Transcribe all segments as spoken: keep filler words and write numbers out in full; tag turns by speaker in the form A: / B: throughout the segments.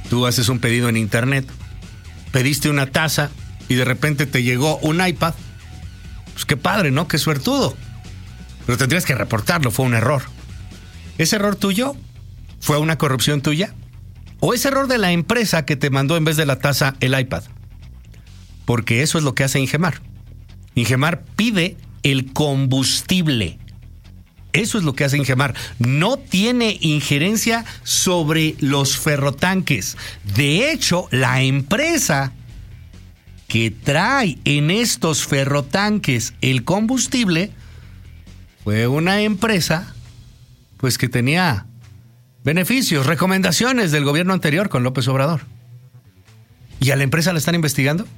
A: Tú haces un pedido en internet, pediste una taza y de repente te llegó un iPad. Pues qué padre, ¿no? Qué suertudo. Pero tendrías que reportarlo, fue un error. ¿Ese error tuyo fue una corrupción tuya? ¿O ese error de la empresa que te mandó en vez de la taza el iPad? Porque eso es lo que hace Ingemar. Ingemar pide el combustible. Eso es lo que hace Ingemar. No tiene injerencia sobre los ferrotanques. De hecho, la empresa que trae en estos ferrotanques el combustible fue una empresa pues que tenía beneficios, recomendaciones del gobierno anterior con López Obrador. ¿Y a la empresa la están investigando?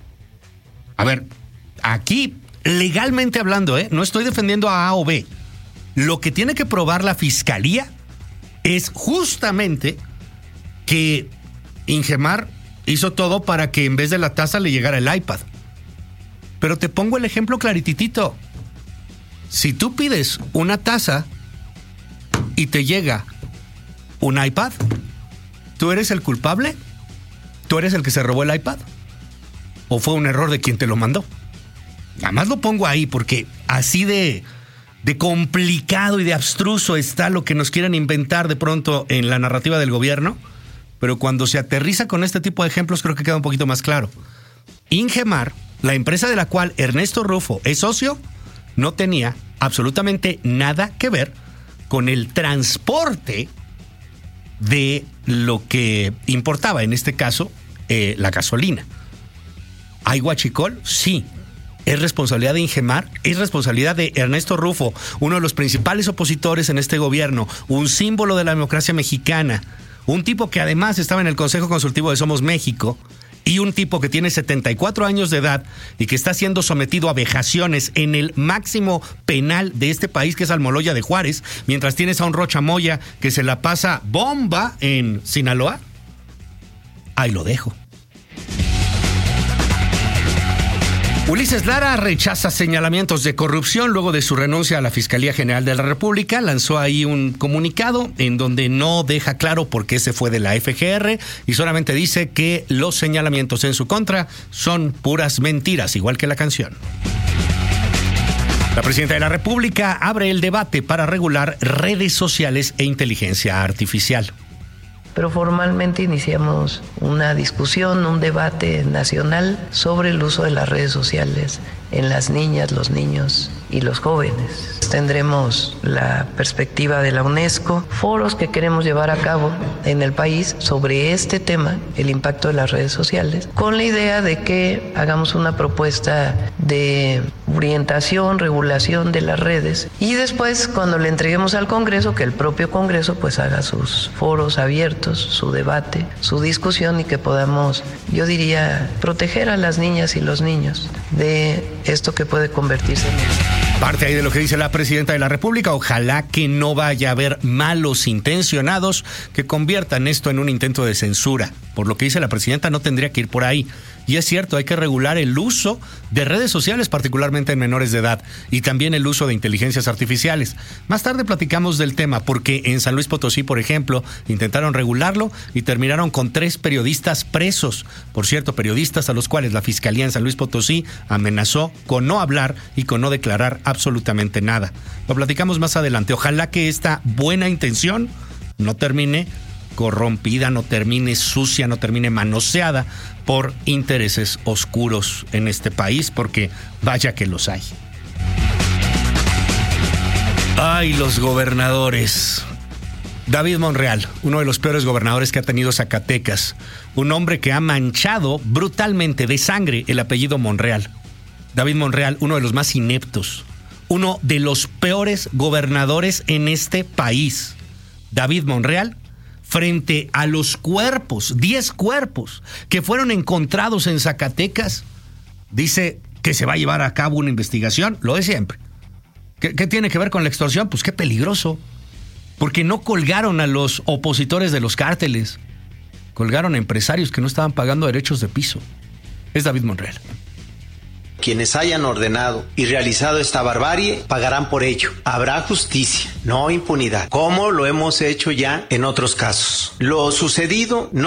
A: A ver, aquí, legalmente hablando, ¿eh? No estoy defendiendo a A o B. Lo que tiene que probar la fiscalía es justamente que Ingemar hizo todo para que en vez de la taza le llegara el iPad. Pero te pongo el ejemplo clarititito. Si tú pides una taza y te llega un iPad, ¿tú eres el culpable? ¿Tú eres el que se robó el iPad? ¿O fue un error de quien te lo mandó? Nada más lo pongo ahí porque así de, de complicado y de abstruso está lo que nos quieren inventar de pronto en la narrativa del gobierno, pero cuando se aterriza con este tipo de ejemplos creo que queda un poquito más claro. Ingemar, la empresa de la cual Ernesto Rufo es socio, no tenía absolutamente nada que ver con el transporte de lo que importaba, en este caso, eh, la gasolina. ¿Hay huachicol? Sí. ¿Es responsabilidad de Ingemar? ¿Es responsabilidad de Ernesto Rufo, uno de los principales opositores en este gobierno, un símbolo de la democracia mexicana, un tipo que además estaba en el Consejo Consultivo de Somos México, y un tipo que tiene setenta y cuatro años de edad y que está siendo sometido a vejaciones en el máximo penal de este país, que es Almoloya de Juárez, mientras tienes a un Rocha Moya que se la pasa bomba en Sinaloa? Ahí lo dejo. Ulises Lara rechaza señalamientos de corrupción luego de su renuncia a la Fiscalía General de la República. Lanzó ahí un comunicado en donde no deja claro por qué se fue de la F G R y solamente dice que los señalamientos en su contra son puras mentiras, igual que la canción. La presidenta de la República abre el debate para regular redes sociales e inteligencia artificial.
B: Pero formalmente iniciamos una discusión, un debate nacional sobre el uso de las redes sociales en las niñas, los niños y los jóvenes. Tendremos la perspectiva de la UNESCO, foros que queremos llevar a cabo en el país sobre este tema, el impacto de las redes sociales, con la idea de que hagamos una propuesta de orientación, regulación de las redes y después cuando le entreguemos al Congreso, que el propio Congreso pues haga sus foros abiertos, su debate, su discusión y que podamos, yo diría, proteger a las niñas y los niños de esto que puede convertirse en eso.
A: Parte ahí de lo que dice la presidenta de la República. Ojalá que no vaya a haber malos intencionados que conviertan esto en un intento de censura. Por lo que dice la presidenta, no tendría que ir por ahí. Y es cierto, hay que regular el uso de redes sociales, particularmente en menores de edad, y también el uso de inteligencias artificiales. Más tarde platicamos del tema, porque en San Luis Potosí, por ejemplo, intentaron regularlo y terminaron con tres periodistas presos. Por cierto, periodistas a los cuales la Fiscalía en San Luis Potosí amenazó con no hablar y con no declarar absolutamente nada. Lo platicamos más adelante. Ojalá que esta buena intención no termine corrompida, no termine sucia, no termine manoseada por intereses oscuros en este país, porque vaya que los hay. Ay, los gobernadores. David Monreal, uno de los peores gobernadores que ha tenido Zacatecas, un hombre que ha manchado brutalmente de sangre el apellido Monreal. David Monreal, uno de los más ineptos, uno de los peores gobernadores en este país. David Monreal, frente a los cuerpos, diez cuerpos que fueron encontrados en Zacatecas, dice que se va a llevar a cabo una investigación, lo de siempre. ¿Qué, qué tiene que ver con la extorsión? Pues qué peligroso, porque no colgaron a los opositores de los cárteles, colgaron a empresarios que no estaban pagando derechos de piso. Es David Monreal.
C: Quienes hayan ordenado y realizado esta barbarie pagarán por ello. Habrá justicia, no impunidad, como lo hemos hecho ya en otros casos. Lo sucedido no